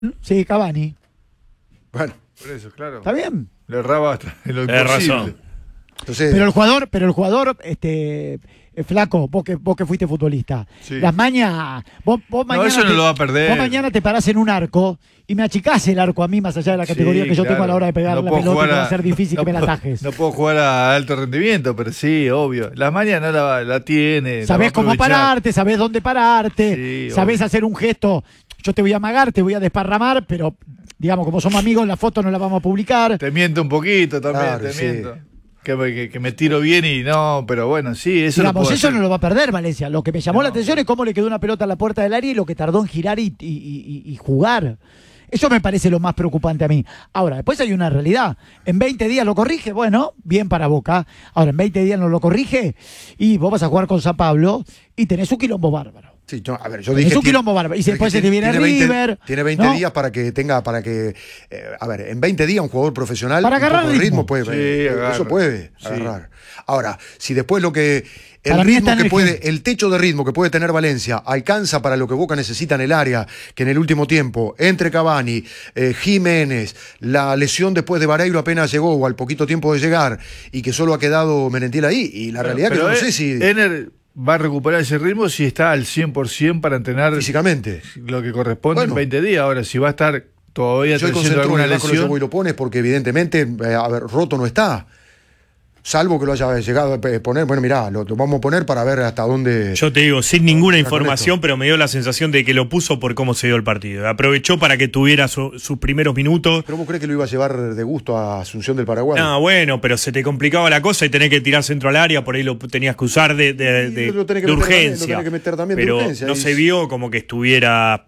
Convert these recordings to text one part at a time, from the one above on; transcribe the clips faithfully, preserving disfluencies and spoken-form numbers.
Sí, Cavani. Bueno, por eso, claro. ¿Está bien? Le erraba hasta en lo Tenés imposible. razón. entonces, Pero el jugador, pero el jugador, este, eh, flaco, vos que, vos que fuiste futbolista, Sí. las mañas, vos, vos No, mañana eso no te- lo va a perder. Vos mañana te parás en un arco y me achicás el arco a mí más allá de la categoría Sí, que yo claro. tengo a la hora de pegar No la puedo pelota y jugar que va a- a ser difícil no que me la puedo- atajes. No puedo jugar a alto rendimiento, pero sí, obvio. Las mañas no la, la tiene. la Sabés va a cómo aprovechar. pararte, sabés dónde pararte, Sí, sabés obvio. hacer un gesto. Yo te voy a amagar, te voy a desparramar, pero digamos, como somos amigos, la foto no la vamos a publicar. Te miento un poquito también, Claro, te sí. miento. Que me, que, que me tiro bien y no, pero bueno, sí, eso lo Digamos, puedo eso hacer. no lo va a perder Valencia. Lo que me llamó No. la atención es cómo le quedó una pelota a la puerta del área y lo que tardó en girar y, y- y- y jugar. Eso me parece lo más preocupante a mí. Ahora, después hay una realidad. En veinte días lo corrige, bueno, bien para Boca. Ahora, en veinte días no lo corrige y vos vas a jugar con San Pablo y tenés un quilombo bárbaro. sí, yo, a ver, yo Es dije. un tiene- quilombo bárbaro. Y tiene- después se te tiene- viene tiene veinte River, Tiene veinte ¿no? días para que tenga, para que. eh, a ver, en veinte días un jugador profesional. Para un agarrar poco de ritmo. puede. Sí, eh, agarra. eso puede Sí. agarrar. Ahora, si después lo que. El Para mí ritmo está en que el puede, gen. el techo de ritmo que puede tener Valencia alcanza para lo que Boca necesita en el área, que en el último tiempo, entre Cavani, eh, Jiménez, la lesión después de Vareiro apenas llegó, o al poquito tiempo de llegar, y que solo ha quedado Merentiel ahí. Y la realidad Pero que yo no eh, sé si Ener va a recuperar ese ritmo si está al cien por ciento para entrenar físicamente. lo que corresponde Bueno. en veinte días. Ahora, si va a estar todavía Yo el trayendo concentró alguna en el banco lo lesión, llevo y lo pones porque evidentemente, eh, a ver, roto no está. Salvo que lo haya llegado a eh, poner, bueno, mirá, lo, lo vamos a poner para ver hasta dónde. Yo te digo, sin ninguna Está con información, esto. pero me dio la sensación de que lo puso por cómo se dio el partido. Aprovechó para que tuviera su- sus primeros minutos. ¿Pero vos crees que lo iba a llevar de gusto a Asunción del Paraguay? No, bueno, pero se te complicaba la cosa y tenés que tirar centro al área, por ahí lo tenías que usar de, de- Y de- lo tenés que de meter también, lo urgencia. tenés que meter también de pero urgencia, no y- se vio como que estuviera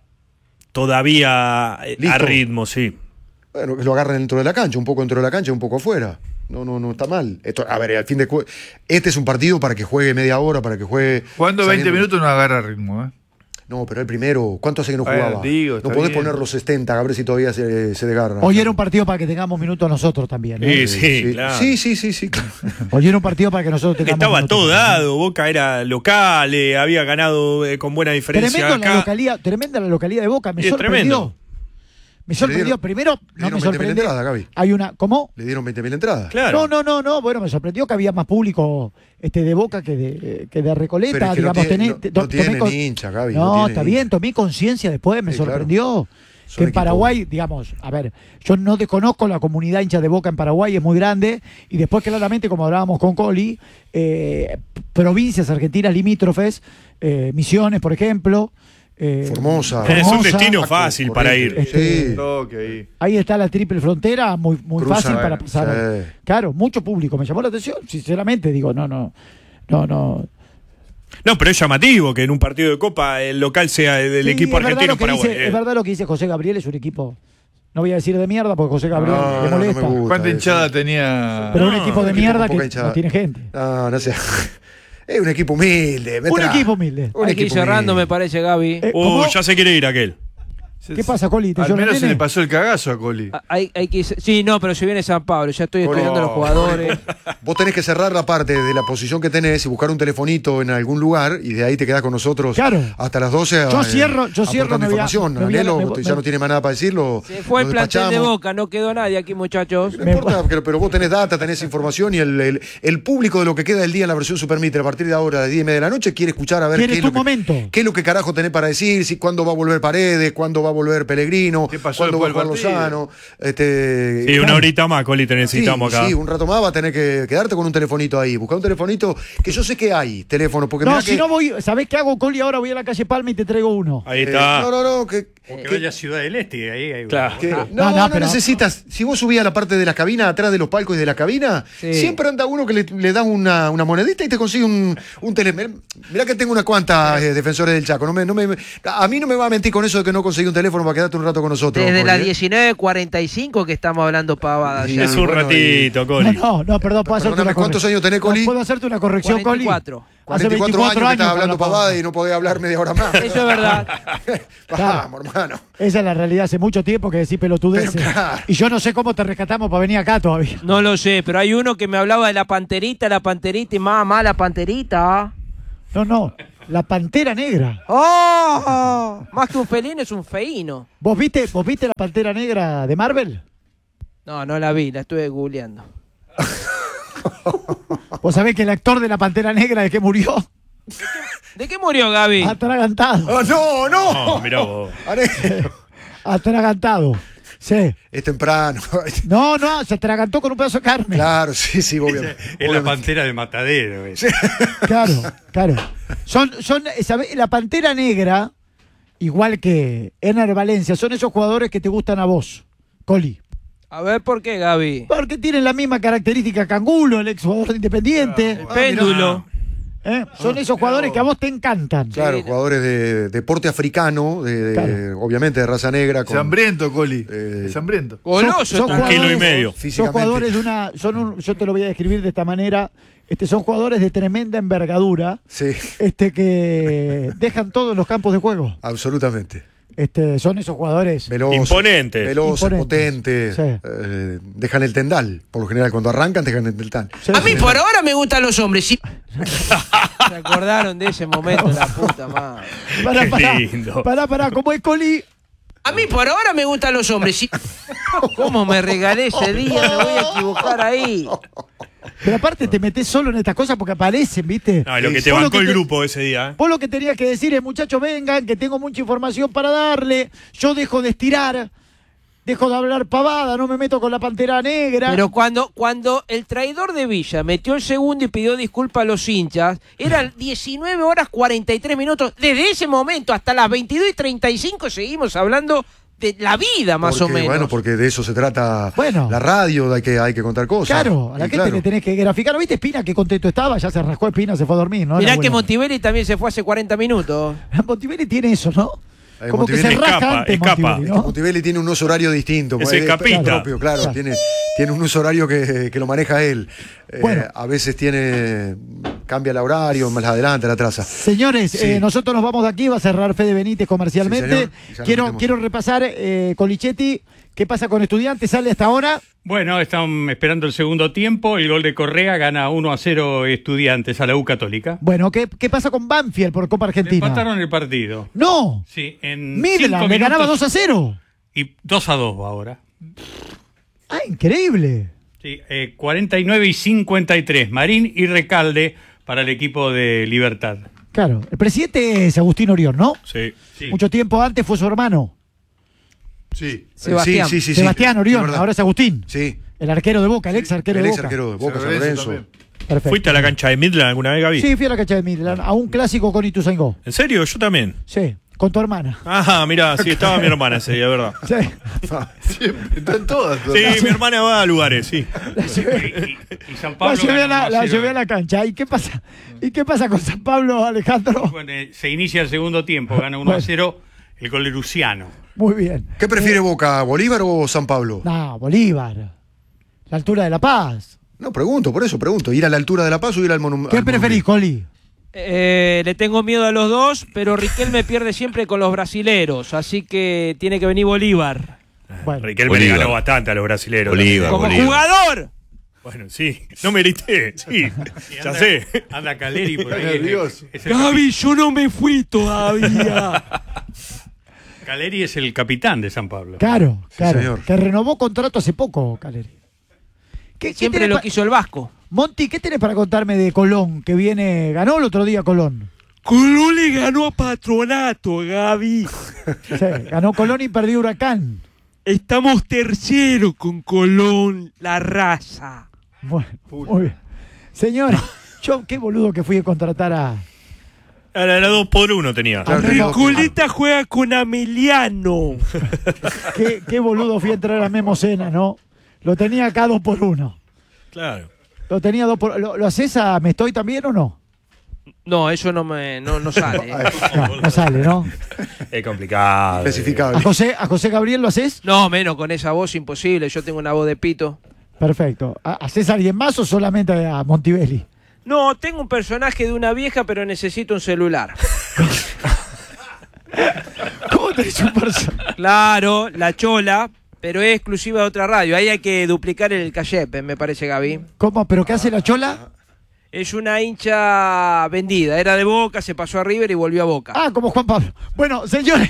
todavía eh, Listo. a ritmo, sí. Bueno, que lo agarren dentro de la cancha, un poco dentro de la cancha, un poco afuera. No, no, no está mal. Esto, a ver, al fin de cu- este es un partido para que juegue media hora, para que juegue. jugando veinte sabiendo- minutos no agarra ritmo. ¿eh? No, pero el primero, ¿cuánto hace que no Bueno, jugaba? digo, no está podés bien. poner los setenta, a ver si todavía se, se desgarra. Hoy era un partido para que tengamos minutos nosotros también. ¿no? Sí, sí, claro. sí, sí, sí, sí. Hoy era un partido para que nosotros tengamos Estaba minutos. todo dado, Boca era local, eh, había ganado eh, con buena diferencia Tremendo la acá. localidad, tremenda la localidad de Boca. Me Sí, es sorprendió. tremendo. Me sorprendió. dieron- Primero, le no dieron me veinte mil sorprende. entradas, Gaby. Hay una. ¿Cómo? Le dieron veinte mil entradas. Claro. No, no, no, no. Bueno, me sorprendió que había más público este de Boca que de, que de Recoleta. Pero es que no digamos, tiene- tené- no- te- no to- tienen tomé con- hincha, Gaby, No, no tienen está bien, hincha. tomé conciencia después, me Sí, claro. sorprendió. Son Que en equipo- Paraguay, digamos, a ver, yo no desconozco la comunidad hincha de Boca en Paraguay, es muy grande, y después claramente, como hablábamos con Coli, eh, provincias argentinas limítrofes, eh, Misiones, por ejemplo. eh, Formosa. Es un Formosa. destino fácil para ir. Este, Sí. Toque ahí. Ahí está la triple frontera, muy, muy Cruza, fácil para bueno, pasar. sí. Claro, mucho público. Me llamó la atención, sinceramente, digo, no, no, no, no. No, pero es llamativo que en un partido de Copa el local sea del Sí, equipo es verdad argentino lo que Paraguay. dice- eh. Es verdad lo que dice José Gabriel, es un equipo, no voy a decir de mierda porque José Gabriel No, le no, no me molesta. gusta. ¿Cuánta eso. hinchada tenía? Pero un No, equipo de un equipo mierda con que poca hinchada. no tiene gente. No, no sé. Es un equipo humilde. Un equipo humilde. Un Hay que ir equipo cerrando, humilde. me parece, Gaby. Eh, Uh, ¿cómo? ya se quiere ir aquel. ¿Qué pasa, Coli? ¿Te Al llora el menos se nene? le pasó el cagazo a Coli. Ah, Hay, hay que ir- sí, no, pero si viene San Pablo, ya estoy Coli. estudiando los jugadores. Vos tenés que cerrar la parte de la posición que tenés y buscar un telefonito en algún lugar y de ahí te quedás con nosotros Claro. hasta las doce. Yo eh, cierro- yo cierro, aportando me voy a- información. me voy a- Anhelo, me voy- ya me- no tiene más nada para decirlo. Se fue el plantel de Boca, no quedó nadie aquí, muchachos. No importa, pero, pero vos tenés data, tenés información y el, el, el público de lo que queda del día en la versión Supermitre a partir de ahora, de diez y media de la noche, quiere escuchar a ver Quiere qué es, tu lo que, momento. qué es lo que carajo tenés para decir, si cuándo va a volver Paredes, cuándo va a volver Pellegrino, ¿Qué pasó cuándo va a después jugar del partido? Lozano. Este, Sí, una claro. horita más, Coli, te necesitamos sí, acá. Sí, un rato más va a tener que quedarte con un telefonito ahí. Buscar un telefonito que yo sé que hay teléfono. Porque No, mirá si que, no voy, ¿sabés qué hago, Coli? Ahora voy a la calle Palma y te traigo uno. Ahí eh, está. no, no, no. Que, Que que- vaya a Ciudad del Este, ahí hay Claro. que- Ah, no, no, no, no, pero- necesitas. Si vos subís a la parte de la cabina, atrás de los palcos y de la cabina, Sí. siempre anda uno que le, le da una, una monedita y te consigue un, un teléfono. Mirá que tengo unas cuantas eh, defensores del Chaco. No me, no me, a mí no me va a mentir con eso de que no conseguí un teléfono para quedarte un rato con nosotros. Desde Coli, las ¿eh? diecinueve cuarenta y cinco que estamos hablando pavadas. Sí, ya. Es un bueno, ratito, Coli. No, no, no, perdón, puedo hacerte Perdóname, una ¿cuántos corrección. años tenés, Coli? No, ¿puedo hacerte una corrección, Coli? cuarenta y cuatro. Hace cuarenta y cuatro años que estás hablando pavada y no podés hablar media hora más. Eso es verdad. Vamos, hermano. Esa es la realidad hace mucho tiempo que decís pelotudeces. Pero claro. Y yo no sé cómo te rescatamos para venir acá todavía. No lo sé, pero hay uno que me hablaba de la panterita, la panterita y mamá, la panterita. No, no. La Pantera Negra. ¡Oh! Más que un felino es un feíno. ¿Vos viste, ¿Vos viste la Pantera Negra de Marvel? No, no la vi, la estuve googleando. ¿Vos sabés que el actor de la Pantera Negra de qué murió? ¿De qué murió Gaby? Atragantado. Oh, no, no. No, mirá vos. Atragantado. Sí. Es temprano. No, no, se atragantó con un pedazo de carne. Claro, sí, sí, obviamente. Es la pantera de matadero. ¿Ves? Claro, claro. Son, son, ¿sabés? La Pantera Negra, igual que Ener Valencia, son esos jugadores que te gustan a vos, Coli. A ver, ¿por qué, Gaby? Porque tienen la misma característica que Angulo, el ex jugador de Independiente. El péndulo. ¿Eh? Son esos jugadores que a vos te encantan. Claro, Sí, jugadores de deporte africano, de, de- Claro. obviamente de raza negra. Es Con, hambriento, Coli. Eh, Es hambriento. Goloso. Son- son también. Un kilo y medio. Son físicamente. jugadores de una. Son un- yo te lo voy a describir de esta manera. Este, son jugadores de tremenda envergadura. Sí, Este, que dejan todo en los campos de juego. absolutamente. Este, son esos jugadores. Veloces, Imponente. Veloces, Imponentes. potentes. Sí. eh, dejan el tendal. Por lo general, cuando arrancan, dejan el tendal. Sí, A mí sí. por ahora me gustan los hombres. ¿Sí? Se acordaron de ese momento, la puta madre. Pará, Qué pará, lindo. pará, pará, ¿cómo es Coli? A mí por ahora me gustan los hombres. ¿Sí? ¿Cómo me regalé ese día? Me voy a equivocar ahí. Pero aparte te metés solo en estas cosas porque aparecen, ¿viste? No, lo que te Vos lo bancó que el te- grupo ese día. ¿eh? Vos lo que tenías que decir es, muchachos, vengan, que tengo mucha información para darle. Yo dejo de estirar, dejo de hablar pavada, no me meto con la Pantera Negra. Pero cuando, cuando el traidor de Villa metió el segundo y pidió disculpas a los hinchas, eran diecinueve horas cuarenta y tres minutos. Desde ese momento hasta las veintidós y treinta y cinco seguimos hablando de la vida, más Porque, o menos. Bueno, porque de eso se trata Bueno. la radio, hay que, hay que contar cosas. Claro, a la Y gente claro. le tenés que graficar. ¿No viste Espina qué contento estaba? Ya se rascó Espina, se fue a dormir, ¿no? Mirá Era que bueno. Montivelli también se fue hace cuarenta minutos. Montivelli tiene eso, ¿no? Eh, Como que se Montivelli rasca escapa, antes escapa. Montivelli, ¿no? Montivelli tiene un uso horario distinto. Es pues, el capita. propio, claro, Claro. Tiene, tiene un uso horario que, que lo maneja él. Eh, Bueno. A veces tiene cambia el horario, más adelante, la traza. Señores, Sí. eh, nosotros nos vamos de aquí, va a cerrar Fede Benítez comercialmente. Sí, señor. Y ya nos quiero, metemos. quiero repasar, eh, Colichetti, ¿qué pasa con Estudiantes? ¿Sale hasta ahora? Bueno, están esperando el segundo tiempo. El gol de Correa gana uno a cero Estudiantes a la U Católica. Bueno, ¿qué, qué pasa con Banfield por Copa Le Argentina? empataron el partido. No, Sí, en Midland cinco le ganaba minutos dos a cero. Y dos a dos va ahora. Ah, increíble. Sí, eh, cuarenta y nueve y cincuenta y tres. Marín y Recalde para el equipo de Libertad. Claro, el presidente es Agustín Orión, ¿no? Sí. Sí. Mucho tiempo antes fue su hermano, Sí. Sebastián. Sí, sí, sí, sí. Sebastián Sí, Orión, verdad. ahora es Agustín. Sí. El arquero de Boca, el ex arquero El de ex Boca. arquero de Boca, San San Lorenzo Lorenzo. también. Perfecto. ¿Fuiste a la cancha de Midland alguna vez, Gaby? Sí, fui a la cancha de Midland, a un clásico con Ituzaingó. ¿En serio? Yo también. Sí, con tu hermana. Ajá, mirá, sí, estaba mi hermana ese día, ¿verdad? Sí. Siempre, están todas. Sí, mi hermana va a lugares, sí. La llevé, Y, y San la Pablo llevé a gana la, uno a la cero. llevé a la cancha. ¿Y qué pasa? ¿Y qué pasa con San Pablo, Alejandro? Bueno, eh, se inicia el segundo tiempo, gana uno a cero el gol de Luciano. Muy bien. ¿Qué prefiere Boca, Bolívar o San Pablo? No, Bolívar. La altura de La Paz. No, pregunto, por eso pregunto. ¿Ir a la altura de La Paz o ir al monumento? ¿Qué preferís, Coli? Eh, le tengo miedo a los dos, pero Riquelme pierde siempre con los brasileros, así que tiene que venir Bolívar. Bueno, Riquelme le Bolívar. ganó bastante a los brasileros. Bolívar, Como Bolívar. jugador. Bueno, sí. No me grité, sí. Ya anda, sé. Anda Caleri por ahí. Está nervioso. Es el Gaby, yo no me fui todavía. Caleri es el capitán de San Pablo. claro, claro. señor. Que renovó contrato hace poco, Caleri. ¿Qué, qué Siempre tenés lo pa- quiso el Vasco. Monty, ¿qué tenés para contarme de Colón? Que viene, ganó el otro día Colón. Colón le ganó a Patronato, Gaby. Sí, ganó Colón y perdió Huracán. Estamos tercero con Colón, la raza. Bueno, muy bien. Señor, yo qué boludo que fui a contratar a... Era, era dos por uno tenía. Claro, Recoleta juega con Ameliano. Qué, qué boludo fui a entrar a Memo Cena, ¿no? Lo tenía acá dos por uno. Claro. Lo tenía dos por... ¿Lo, lo haces a Me Estoy también o no? No, eso no me no, no sale. No, no sale, ¿no? Es complicado. ¿A Especificable. José, ¿A José Gabriel lo haces? No, menos con esa voz imposible. Yo tengo una voz de pito. Perfecto. ¿Ha- ¿Haces a alguien más o solamente a Montivelli? No, tengo un personaje de una vieja, pero necesito un celular. ¿Cómo tenés un personaje? Claro, la chola, pero es exclusiva de otra radio. Ahí hay que duplicar el cayepe, me parece, Gaby. ¿Cómo? ¿Pero qué hace la chola? Es una hincha vendida. Era de Boca, se pasó a River y volvió a Boca. Ah, como Juan Pablo. Bueno, señores.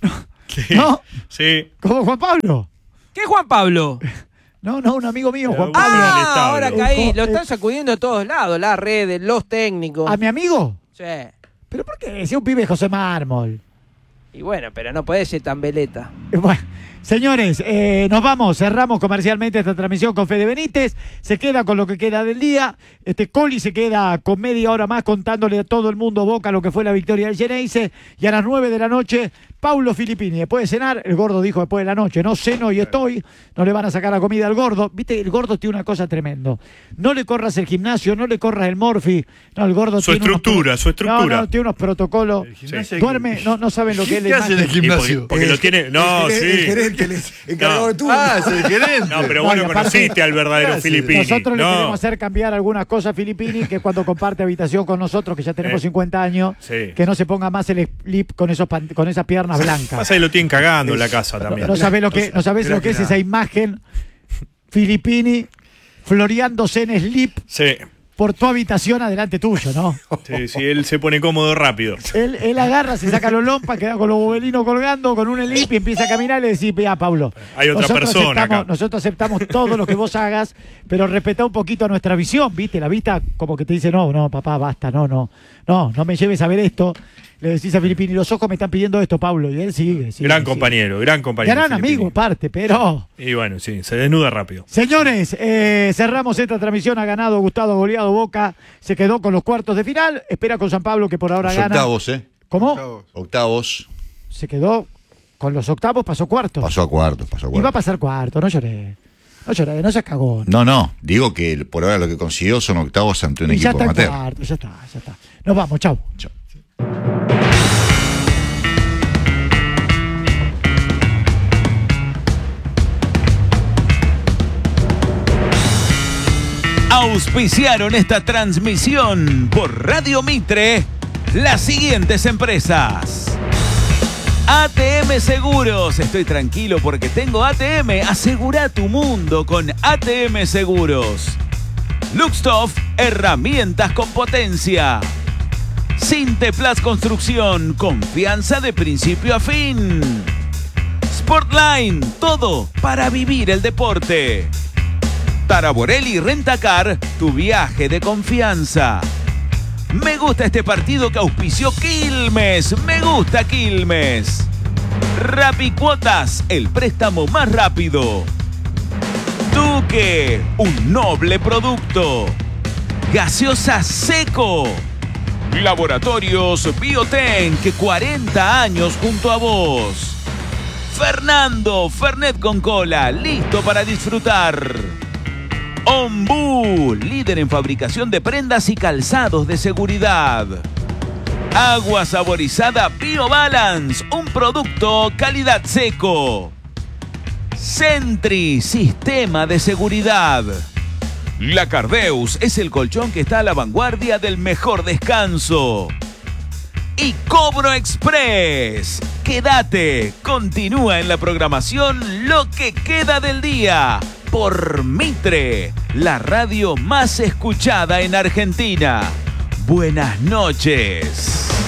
Sí. ¿No? Sí. Como Juan Pablo. ¿Qué Juan Pablo? No, no, un amigo mío, Juan Ah, Pablo. Ah, el establo. ahora caí. Lo Eh, están sacudiendo a todos lados. Las redes, los técnicos. ¿A mi amigo? Sí. ¿Pero por qué? Si es un pibe de José Mármol. Y bueno, pero no puede ser tan veleta. Eh, Bueno, señores, eh, nos vamos, cerramos comercialmente esta transmisión con Fede Benítez, se queda con lo que queda del día, este Coli se queda con media hora más contándole a todo el mundo Boca lo que fue la victoria del Geneise, y a las nueve de la noche, Paulo Filippini, después de cenar, el gordo dijo después de la noche, no ceno y estoy, no le van a sacar la comida al gordo, viste, el gordo tiene una cosa tremendo, no le corras el gimnasio, no le corras el morfi, no, el gordo Su tiene unos estructura, pro- su estructura. No, no, tiene unos protocolos, El gimnasio hay duerme, que- no, no saben lo que es la ¿Qué hace en el imagen. Y gimnasio? porque porque lo tiene. No, el, sí. el gerente, el encargado No. de turno. Ah, es el gerente. No, pero No, vos y no aparte- conociste al verdadero Gracias. Filippini. Nosotros le no. queremos hacer cambiar algunas cosas a Filippini, que cuando comparte habitación con nosotros, que ya tenemos Eh, cincuenta años, sí. que no se ponga más el slip con esos pan- con esas piernas blancas. Pasa que lo tienen cagando en la casa también. No sabés lo que, no sabés lo que es esa imagen Filippini floreándose en slip Sí, por tu habitación adelante tuyo, ¿no? sí, sí, él se pone cómodo rápido. Él, él agarra, se saca los lompas, queda con los bobelinos colgando, con un slip y empieza a caminar y le decís, ya Pablo, Hay otra nosotros persona aceptamos, acá. nosotros aceptamos todo lo que vos hagas, pero respetá un poquito nuestra visión, ¿viste? La vista como que te dice, no, no, papá, basta, no, no, no, no me lleves a ver esto. Le decís a Filippini, los ojos me están pidiendo esto, Pablo, y él sigue. sigue Gran sigue. compañero, gran compañero. Gran Filippini. amigo, aparte, pero... Y bueno, sí, se desnuda rápido. Señores, eh, cerramos esta transmisión. Ha ganado Gustavo, goleado Boca. Se quedó con los cuartos de final. Espera con San Pablo, que por ahora Los gana. octavos, ¿eh? ¿Cómo? Octavos. Se quedó con los octavos, pasó cuartos. Pasó a cuartos, pasó a Y va a cuartos. pasar cuarto, no lloré. No lloré, no se cagó. No, no, digo que el- por ahora lo que consiguió son octavos ante un Y ya equipo está en amateur. cuarto, ya está, ya está. Nos vamos, chau. Chao. Auspiciaron esta transmisión por Radio Mitre las siguientes empresas. A T M Seguros, estoy tranquilo porque tengo A T M. Asegura tu mundo con A T M Seguros. Luxtoff, herramientas con potencia. Sinteplas Construcción, confianza de principio a fin. Sportline, todo para vivir el deporte. Taraborelli Rentacar, tu viaje de confianza. Me gusta este partido que auspició Quilmes. Me gusta Quilmes. Rapicuotas, el préstamo más rápido. Duque, un noble producto. Gaseosa Seco. Laboratorios Biotenk, cuarenta años junto a vos. Fernando, Fernet con cola, listo para disfrutar. Ombú, líder en fabricación de prendas y calzados de seguridad. Agua saborizada BioBalance, un producto calidad seco. Sentry, sistema de seguridad. La Cardeus es el colchón que está a la vanguardia del mejor descanso. Y Cobro Express. Quédate, continúa en la programación lo que queda del día por Mitre, la radio más escuchada en Argentina. Buenas noches.